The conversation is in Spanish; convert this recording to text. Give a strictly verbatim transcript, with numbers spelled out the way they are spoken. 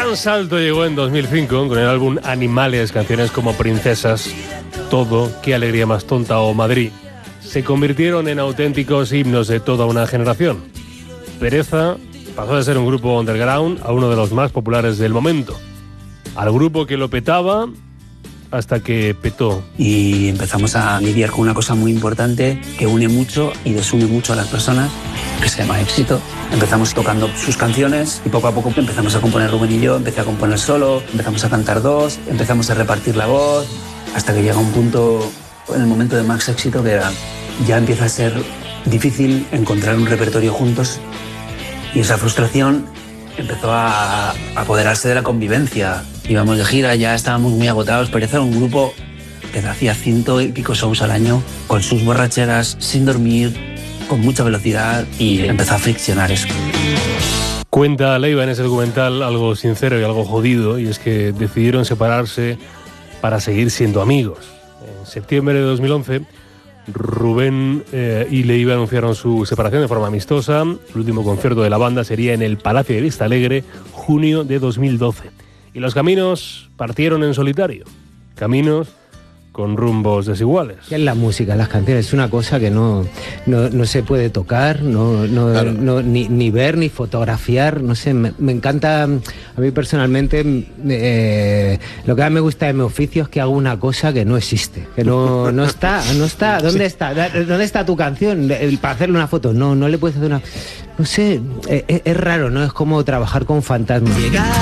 gran salto llegó en dos mil cinco con el álbum Animales, canciones como Princesas, Todo, Qué alegría más tonta o Madrid. Se convirtieron en auténticos himnos de toda una generación. Pereza pasó de ser un grupo underground a uno de los más populares del momento. Al grupo que lo petaba hasta que petó. Y empezamos a lidiar con una cosa muy importante que une mucho y desune mucho a las personas, que se llama éxito. Empezamos tocando sus canciones y poco a poco empezamos a componer Rubén y yo, empecé a componer solo, empezamos a cantar dos, empezamos a repartir la voz, hasta que llega un punto, en el momento de más éxito, que era, ya empieza a ser difícil encontrar un repertorio juntos, y esa frustración empezó a apoderarse de la convivencia. Íbamos de gira, ya estábamos muy agotados, Pereza era un grupo que hacía ciento y pico shows al año, con sus borracheras, sin dormir, con mucha velocidad, y empezó a friccionar eso. Cuenta Leiva en ese documental algo sincero y algo jodido, y es que decidieron separarse para seguir siendo amigos. En septiembre de dos mil once, Rubén eh, y Leiva anunciaron su separación de forma amistosa. El último concierto de la banda sería en el Palacio de Vista Alegre, junio de dos mil doce. Y los caminos partieron en solitario. Caminos con rumbos desiguales. ¿Qué es la música? Las canciones es una cosa que no, no, no se puede tocar, no, no, claro. no, ni, ni ver, ni fotografiar. No sé, me, me encanta, a mí personalmente, eh, lo que más me gusta de mi oficio es que hago una cosa que no existe, que no, no está, no está. ¿Dónde está? ¿Dónde está tu canción? Para hacerle una foto, no, no le puedes hacer una... No sé, es, es raro, ¿no? Es como trabajar con fantasmas.